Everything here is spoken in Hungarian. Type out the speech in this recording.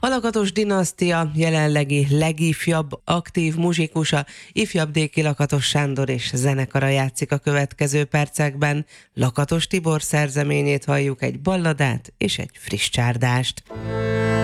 Lakatos dinasztia jelenlegi legifjabb aktív muzsikusa, ifjabb Déki Lakatos Sándor és zenekara játszik a következő percekben. Lakatos Tibor szerzeményét halljuk, egy balladát és egy friss csárdást.